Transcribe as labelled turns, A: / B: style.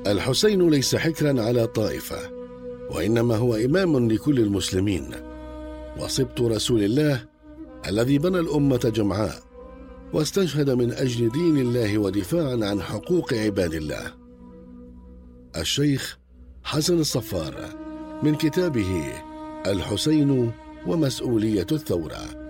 A: الحسين ليس حكرا على طائفة، وإنما هو إمام لكل المسلمين، وصبط رسول الله الذي بنى الأمة جمعاء واستشهد من أجل دين الله ودفاعا عن حقوق عباد الله. الشيخ حسن الصفار، من كتابه الحسين ومسؤولية الثورة.